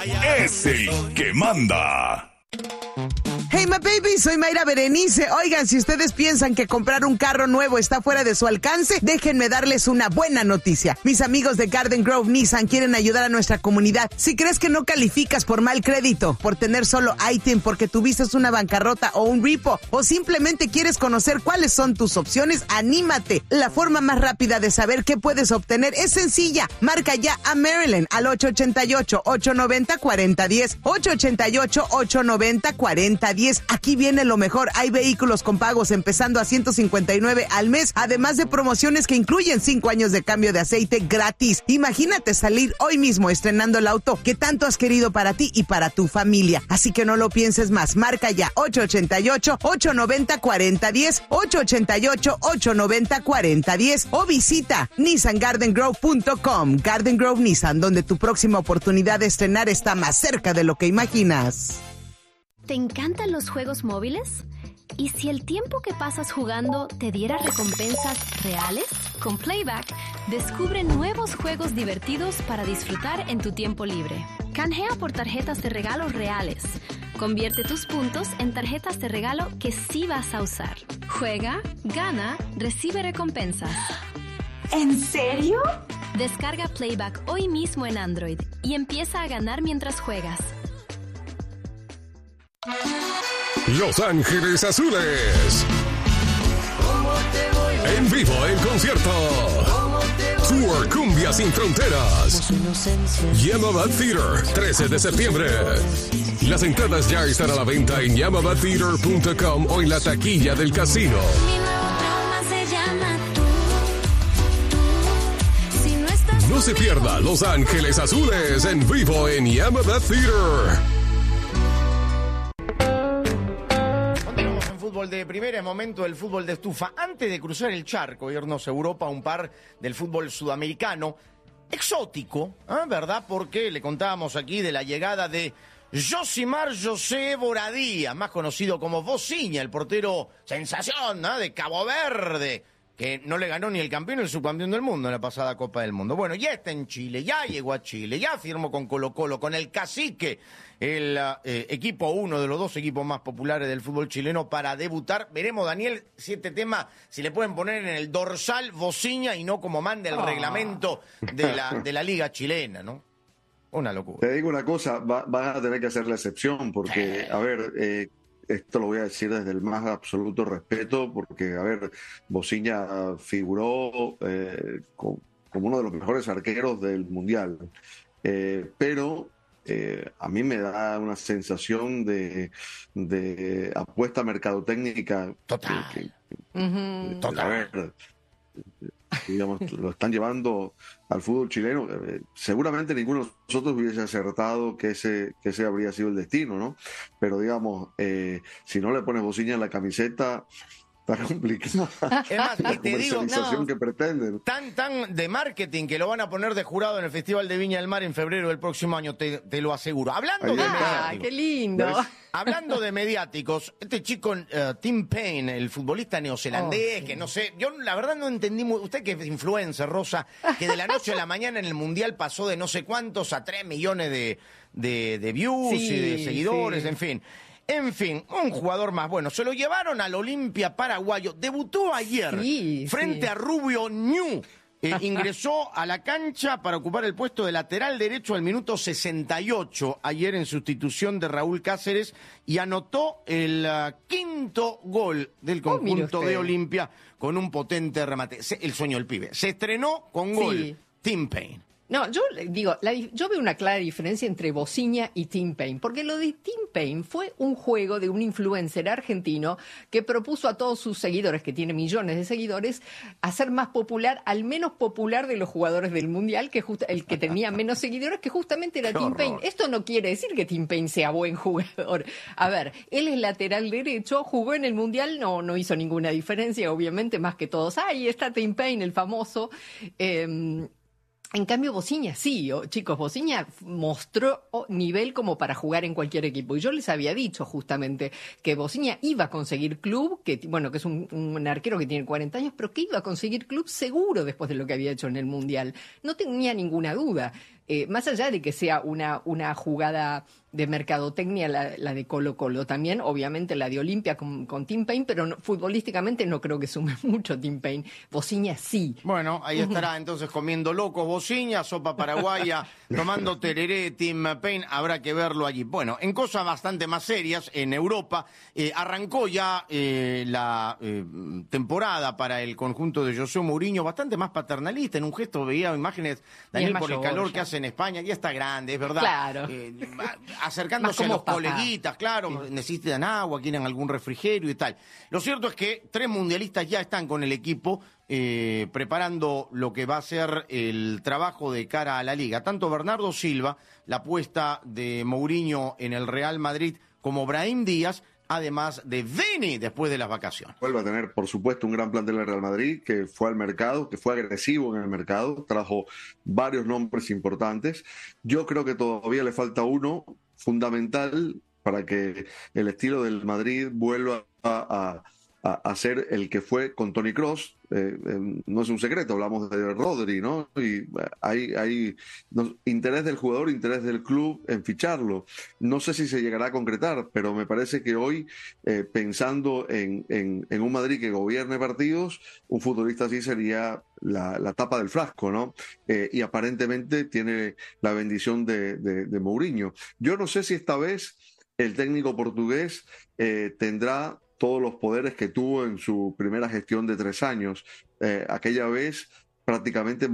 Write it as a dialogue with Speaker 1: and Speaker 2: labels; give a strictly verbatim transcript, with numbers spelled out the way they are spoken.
Speaker 1: es el que manda.
Speaker 2: Hey, my baby, soy Mayra Berenice. Oigan, si ustedes piensan que comprar un carro nuevo está fuera de su alcance, déjenme darles una buena noticia. Mis amigos de Garden Grove Nissan quieren ayudar a nuestra comunidad. Si crees que no calificas por mal crédito, por tener solo ítem, porque tuviste una bancarrota o un repo, o simplemente quieres conocer cuáles son tus opciones, anímate. La forma más rápida de saber qué puedes obtener es sencilla. Marca ya a Maryland al ocho ocho ocho, ocho nueve cero, cuatro cero uno cero, ocho ocho ocho, ocho nueve cero, cuatro cero uno cero. Aquí viene lo mejor. Hay vehículos con pagos empezando a ciento cincuenta y nueve al mes, además de promociones que incluyen cinco años de cambio de aceite gratis. Imagínate salir hoy mismo estrenando el auto que tanto has querido para ti y para tu familia. Así que no lo pienses más. Marca ya ocho ocho ocho, ocho nueve cero, cuatro cero uno cero, ocho ocho ocho, ocho nueve cero, cuatro cero uno cero o visita nissan garden grove punto com. Garden Grove Nissan, donde tu próxima oportunidad de estrenar está más cerca de lo que imaginas.
Speaker 3: ¿Te encantan los juegos móviles? ¿Y si el tiempo que pasas jugando te diera recompensas reales? Con Playback, descubre nuevos juegos divertidos para disfrutar en tu tiempo libre. Canjea por tarjetas de regalo reales. Convierte tus puntos en tarjetas de regalo que sí vas a usar. Juega, gana, recibe recompensas.
Speaker 4: ¿En serio?
Speaker 3: Descarga Playback hoy mismo en Android y empieza a ganar mientras juegas.
Speaker 5: Los Ángeles Azules. En vivo, en concierto. Tour Cumbia Sin Fronteras. Yamaba Theater, trece de septiembre. Las entradas ya están a la venta en yamaba theater punto com o en la taquilla del casino. No se pierda Los Ángeles Azules en vivo en Yamaba Theater.
Speaker 6: Fútbol de primera, es momento del fútbol de estufa. Antes de cruzar el charco, irnos a Europa, un par del fútbol sudamericano, exótico, ¿eh? ¿Verdad? Porque le contábamos aquí de la llegada de Josimar José Boradía, más conocido como Vozinha, el portero sensación, ¿eh? De Cabo Verde, que no le ganó ni el campeón ni el subcampeón del mundo en la pasada Copa del Mundo. Bueno, ya está en Chile, ya llegó a Chile, ya firmó con Colo-Colo, con el Cacique, el eh, equipo, uno de los dos equipos más populares del fútbol chileno, para debutar. Veremos, Daniel, si este tema, si le pueden poner en el dorsal Vozinha y no como manda el oh. reglamento de la, de la Liga Chilena, ¿no? Una locura.
Speaker 7: Te digo una cosa, va, vas a tener que hacer la excepción, porque, a ver... Eh, esto lo voy a decir desde el más absoluto respeto, porque, a ver, Vozinha figuró eh, con, como uno de los mejores arqueros del Mundial, eh, pero eh, a mí me da una sensación de, de apuesta mercadotécnica.
Speaker 6: Total.
Speaker 7: Que, que,
Speaker 6: uh-huh. Total.
Speaker 7: A ver, digamos, lo están llevando al fútbol chileno. Seguramente ninguno de nosotros hubiese acertado que ese, que ese habría sido el destino, ¿no? Pero digamos, eh, si no le pones Vozinha en la camiseta, está complicado.
Speaker 6: Es más,
Speaker 7: la
Speaker 6: y te digo,
Speaker 7: comercialización
Speaker 6: no,
Speaker 7: que pretenden.
Speaker 6: Tan, tan de marketing que lo van a poner de jurado en el Festival de Viña del Mar en febrero del próximo año, te, te lo aseguro. Hablando
Speaker 7: Ahí
Speaker 6: de
Speaker 7: está.
Speaker 6: mediáticos.
Speaker 4: ¡Ah, qué lindo!
Speaker 6: Hablando de mediáticos, este chico, uh, Tim Payne, el futbolista neozelandés, oh, sí. que no sé, yo la verdad no entendí muy, usted que es influencer, Rosa, que de la noche a la mañana en el Mundial pasó de no sé cuántos a tres millones de, de, de views sí, y de seguidores, sí. en fin. En fin, un jugador más. Bueno, se lo llevaron al Olimpia paraguayo. Debutó ayer sí, frente sí. a Rubio Ñu. Eh, ingresó a la cancha para ocupar el puesto de lateral derecho al minuto sesenta y ocho, ayer en sustitución de Raúl Cáceres, y anotó el uh, quinto gol del conjunto oh, de Olimpia con un potente remate. Se, el sueño del pibe. Se estrenó con gol. Sí. Tim Payne.
Speaker 4: No, yo digo, la, yo veo una clara diferencia entre Vozinha y Tim Payne, porque lo de Tim Payne fue un juego de un influencer argentino que propuso a todos sus seguidores, que tiene millones de seguidores, hacer más popular, al menos popular de los jugadores del Mundial, que just, el que tenía menos seguidores, que justamente era Tim Payne. Esto no quiere decir que Tim Payne sea buen jugador. A ver, él es lateral derecho, jugó en el Mundial, no, no hizo ninguna diferencia, obviamente, más que todos. Ahí está Tim Payne, el famoso. Eh, En cambio, Vozinha sí, oh, chicos, Vozinha mostró nivel como para jugar en cualquier equipo. Y yo les había dicho justamente que Vozinha iba a conseguir club, que bueno, que es un, un arquero que tiene cuarenta años, pero que iba a conseguir club seguro después de lo que había hecho en el Mundial. No tenía ninguna duda. eh, más allá de que sea una, una jugada de mercadotecnia la, la de Colo Colo, también obviamente la de Olimpia con, con Tim Payne, pero no, futbolísticamente no creo que sume mucho Tim Payne. Bociña sí.
Speaker 6: Bueno, ahí estará entonces comiendo locos Bociña, sopa paraguaya, tomando tereré, Tim Payne, habrá que verlo allí. Bueno, en cosas bastante más serias, en Europa, eh, arrancó ya eh, la eh, temporada para el conjunto de José Mourinho, bastante más paternalista, en un gesto veía imágenes, Daniel, por el calor ya que hace en España, ya está grande, es verdad.
Speaker 4: Claro.
Speaker 6: Eh, acercándose a los
Speaker 4: papá.
Speaker 6: coleguitas, claro, sí. Necesitan agua, quieren algún refrigerio y tal. Lo cierto es que tres mundialistas ya están con el equipo eh, preparando lo que va a ser el trabajo de cara a la Liga. Tanto Bernardo Silva, la apuesta de Mourinho en el Real Madrid, como Brahim Díaz, además de Vini después de las vacaciones.
Speaker 7: Vuelve a tener, por supuesto, un gran plantel del Real Madrid, que fue al mercado, que fue agresivo en el mercado, trajo varios nombres importantes. Yo creo que todavía le falta uno fundamental para que el estilo del Madrid vuelva a, a, a ser el que fue con Toni Kroos. Eh, eh, no es un secreto, hablamos de Rodri, ¿no? Y eh, hay, hay no, interés del jugador, interés del club en ficharlo. No sé si se llegará a concretar, pero me parece que hoy, eh, pensando en, en, en un Madrid que gobierne partidos, un futbolista así sería la, la tapa del frasco, ¿no? Eh, y aparentemente tiene la bendición de, de, de Mourinho. Yo no sé si esta vez el técnico portugués eh, tendrá todos los poderes que tuvo en su primera gestión de tres años. Eh, aquella vez prácticamente